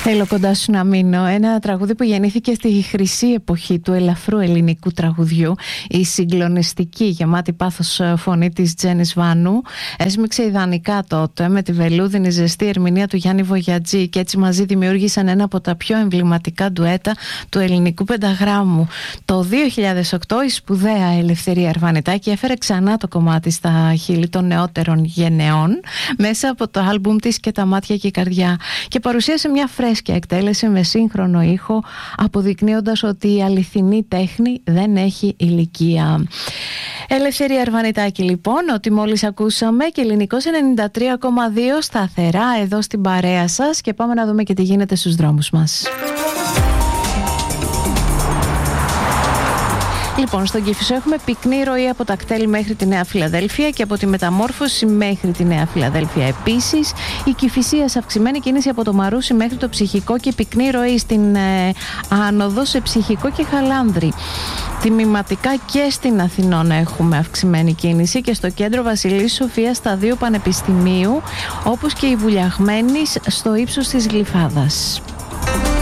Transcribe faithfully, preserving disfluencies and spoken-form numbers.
Θέλω κοντά σου να μείνω. Ένα τραγούδι που γεννήθηκε στη χρυσή εποχή του ελαφρού ελληνικού τραγουδιού. Η συγκλονιστική, γεμάτη πάθος φωνή της Τζένις Βάνου έσμιξε ιδανικά τότε με τη βελούδινη ζεστή ερμηνεία του Γιάννη Βογιατζή και έτσι μαζί δημιούργησαν ένα από τα πιο εμβληματικά ντουέτα του ελληνικού πενταγράμμου. Το δύο χιλιάδες οκτώ η σπουδαία Ελευθερία Αρβανιτάκη έφερε ξανά το κομμάτι στα χείλη των νεότερων γενεών μέσα από το άλμπουμ της «Και τα μάτια και η καρδιά» και παρουσίασε μια φρέσκια εκτέλεση με σύγχρονο ήχο, αποδεικνύοντας ότι η αληθινή τέχνη δεν έχει ηλικία. Ελευθερία Αρβανιτάκη λοιπόν, ότι μόλις ακούσαμε, και Ελληνικός ενενήντα τρία κόμμα δύο σταθερά εδώ στην παρέα σας, και πάμε να δούμε και τι γίνεται στους δρόμους μας. Λοιπόν, στον Κηφισό έχουμε πυκνή ροή από τα κτέλη μέχρι τη Νέα Φιλαδέλφια και από τη Μεταμόρφωση μέχρι τη Νέα Φιλαδέλφια επίσης. Η Κηφισίας αυξημένη κίνηση από το Μαρούσι μέχρι το Ψυχικό και πυκνή ροή στην ε, άνοδο σε Ψυχικό και Χαλάνδρη. Τμηματικά και στην Αθηνώνα έχουμε αυξημένη κίνηση και στο κέντρο Βασιλής Σοφίας Σταδίου Πανεπιστημίου, όπως και η Βουλιαγμένης στο ύψος της Γλυφάδας.